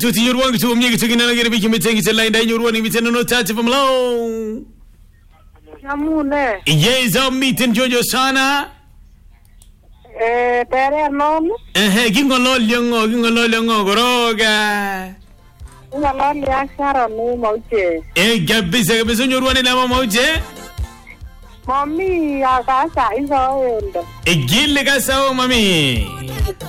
chuti nyurwan kitu mnye kitu kinana gere biki mitengi tela inda nyurwan miteno no tati from low. Namune. Yes, I'm meeting Jojo sana. Tere non. Gingololyo goroga. Ngololyo aksara ni mauche. Kabisa nyurwan na mauche. Mami akasa iso endo. Gile kasa o mami.